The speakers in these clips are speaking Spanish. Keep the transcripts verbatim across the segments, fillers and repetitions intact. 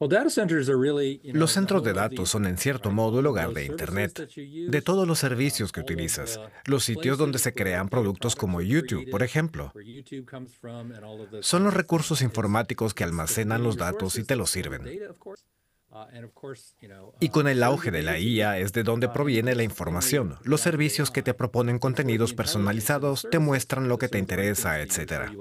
Los centros de datos son en cierto modo el hogar de Internet, de todos los servicios que utilizas, los sitios donde se crean productos como YouTube, por ejemplo. Son los recursos informáticos que almacenan los datos y te los sirven. Y con el auge de la I A es de donde proviene la información. Los servicios que te proponen contenidos personalizados, te muestran lo que te interesa, etcétera.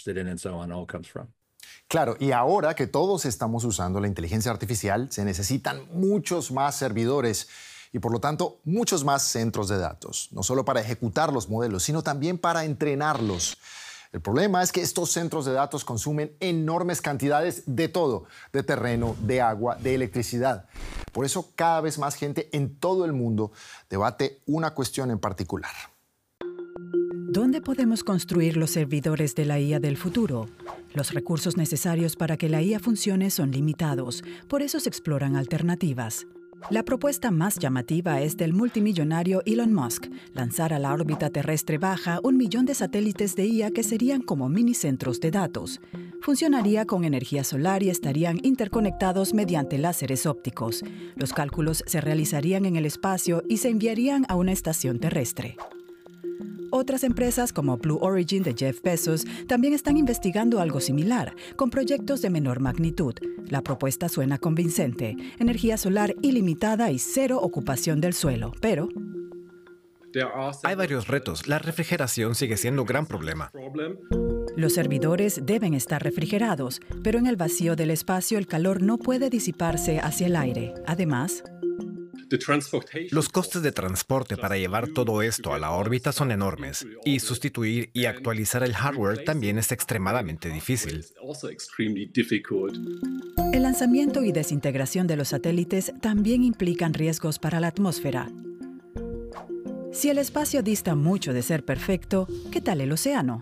Claro, y ahora que todos estamos usando la inteligencia artificial, se necesitan muchos más servidores y por lo tanto muchos más centros de datos, no solo para ejecutar los modelos, sino también para entrenarlos. El problema es que estos centros de datos consumen enormes cantidades de todo, de terreno, de agua, de electricidad. Por eso cada vez más gente en todo el mundo debate una cuestión en particular. ¿Dónde podemos construir los servidores de la I A del futuro? Los recursos necesarios para que la I A funcione son limitados, por eso se exploran alternativas. La propuesta más llamativa es del multimillonario Elon Musk, lanzar a la órbita terrestre baja un millón de satélites de I A que serían como minicentros de datos. Funcionaría con energía solar y estarían interconectados mediante láseres ópticos. Los cálculos se realizarían en el espacio y se enviarían a una estación terrestre. Otras empresas como Blue Origin de Jeff Bezos también están investigando algo similar, con proyectos de menor magnitud. La propuesta suena convincente: energía solar ilimitada y cero ocupación del suelo, pero hay varios retos. La refrigeración sigue siendo un gran problema. Los servidores deben estar refrigerados, pero en el vacío del espacio el calor no puede disiparse hacia el aire. Además, los costes de transporte para llevar todo esto a la órbita son enormes, y sustituir y actualizar el hardware también es extremadamente difícil. El lanzamiento y desintegración de los satélites también implican riesgos para la atmósfera. Si el espacio dista mucho de ser perfecto, ¿qué tal el océano?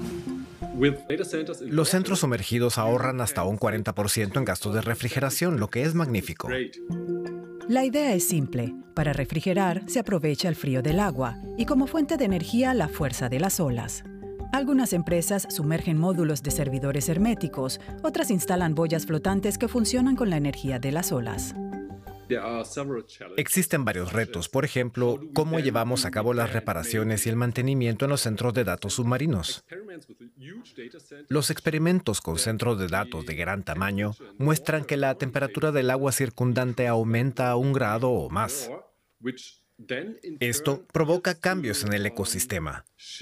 Los centros sumergidos ahorran hasta un cuarenta por ciento en gastos de refrigeración, lo que es magnífico. La idea es simple. Para refrigerar se aprovecha el frío del agua y como fuente de energía la fuerza de las olas. Algunas empresas sumergen módulos de servidores herméticos, otras instalan boyas flotantes que funcionan con la energía de las olas. Existen varios retos, por ejemplo, cómo llevamos a cabo las reparaciones y el mantenimiento en los centros de datos submarinos. Los experimentos con centros de datos de gran tamaño muestran que la temperatura del agua circundante aumenta a un grado o más. Esto provoca cambios en el ecosistema.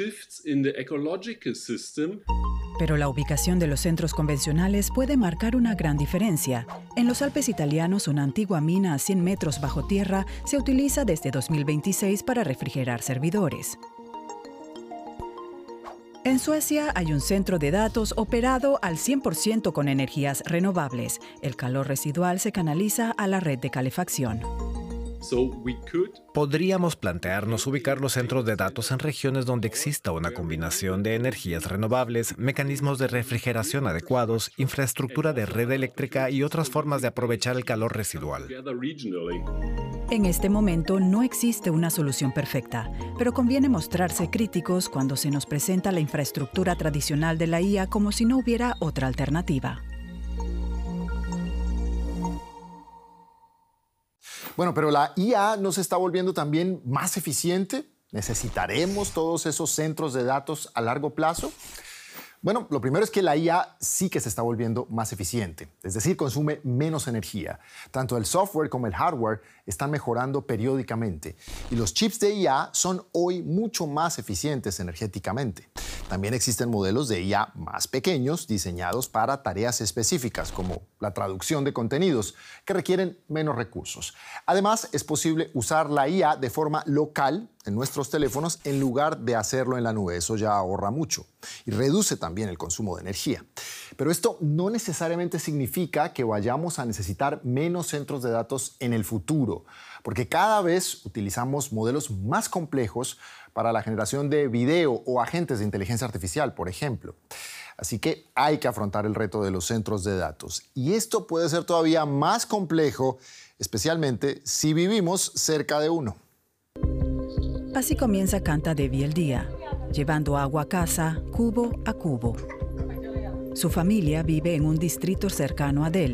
Pero la ubicación de los centros convencionales puede marcar una gran diferencia. En los Alpes italianos, una antigua mina a cien metros bajo tierra se utiliza desde dos mil veintiséis para refrigerar servidores. En Suecia hay un centro de datos operado al cien por ciento con energías renovables. El calor residual se canaliza a la red de calefacción. Podríamos plantearnos ubicar los centros de datos en regiones donde exista una combinación de energías renovables, mecanismos de refrigeración adecuados, infraestructura de red eléctrica y otras formas de aprovechar el calor residual. En este momento no existe una solución perfecta, pero conviene mostrarse críticos cuando se nos presenta la infraestructura tradicional de la I A como si no hubiera otra alternativa. Bueno, pero la I A no se está volviendo también más eficiente. ¿Necesitaremos todos esos centros de datos a largo plazo? Bueno, lo primero es que la I A sí que se está volviendo más eficiente, es decir, consume menos energía. Tanto el software como el hardware están mejorando periódicamente y los chips de I A son hoy mucho más eficientes energéticamente. También existen modelos de I A más pequeños diseñados para tareas específicas como la traducción de contenidos que requieren menos recursos. Además, es posible usar la I A de forma local en nuestros teléfonos en lugar de hacerlo en la nube. Eso ya ahorra mucho y reduce también el consumo de energía. Pero esto no necesariamente significa que vayamos a necesitar menos centros de datos en el futuro, porque cada vez utilizamos modelos más complejos para la generación de video o agentes de inteligencia artificial, por ejemplo. Así que hay que afrontar el reto de los centros de datos. Y esto puede ser todavía más complejo, especialmente si vivimos cerca de uno. Así comienza Canta Debbie el día, llevando agua a casa, cubo a cubo. Su familia vive en un distrito cercano a Delhi.